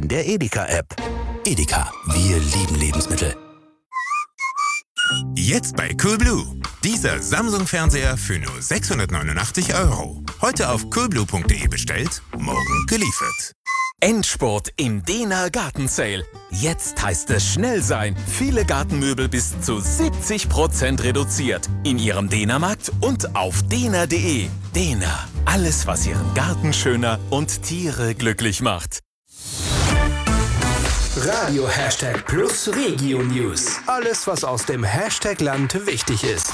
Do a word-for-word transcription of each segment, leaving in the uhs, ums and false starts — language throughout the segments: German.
der Edeka-App. Edeka, wir lieben Lebensmittel. Jetzt bei Coolblue. Dieser Samsung-Fernseher für nur sechshundertneunundachtzig Euro. Heute auf coolblue punkt de bestellt, morgen geliefert. Endspurt im Dena Garten Sale. Jetzt heißt es schnell sein. Viele Gartenmöbel bis zu siebzig Prozent reduziert. In Ihrem Dena-Markt und auf dena punkt de. Dena. Alles, was Ihren Garten schöner und Tiere glücklich macht. Radio Hashtag Plus Regio News. Alles, was aus dem Hashtag-Land wichtig ist.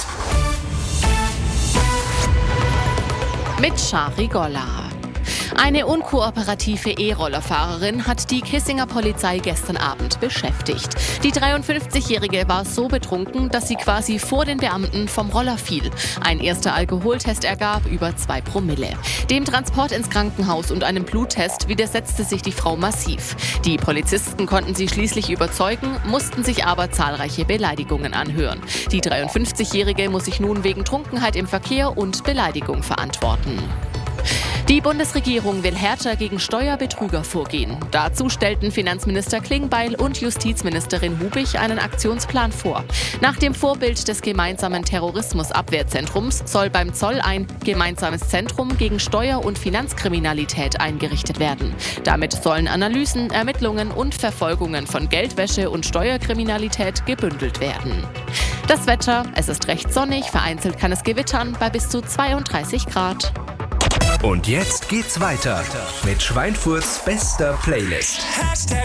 Mit Shari Golla. Eine unkooperative E-Rollerfahrerin hat die Kissinger Polizei gestern Abend beschäftigt. Die dreiundfünfzigjährige war so betrunken, dass sie quasi vor den Beamten vom Roller fiel. Ein erster Alkoholtest ergab über zwei Promille. Dem Transport ins Krankenhaus und einem Bluttest widersetzte sich die Frau massiv. Die Polizisten konnten sie schließlich überzeugen, mussten sich aber zahlreiche Beleidigungen anhören. Die dreiundfünfzigjährige muss sich nun wegen Trunkenheit im Verkehr und Beleidigung verantworten. Die Bundesregierung will härter gegen Steuerbetrüger vorgehen. Dazu stellten Finanzminister Klingbeil und Justizministerin Hubich einen Aktionsplan vor. Nach dem Vorbild des gemeinsamen Terrorismusabwehrzentrums soll beim Zoll ein gemeinsames Zentrum gegen Steuer- und Finanzkriminalität eingerichtet werden. Damit sollen Analysen, Ermittlungen und Verfolgungen von Geldwäsche und Steuerkriminalität gebündelt werden. Das Wetter, es ist recht sonnig, vereinzelt kann es gewittern bei bis zu zweiunddreißig Grad. Und jetzt geht's weiter mit Schweinfurts bester Playlist.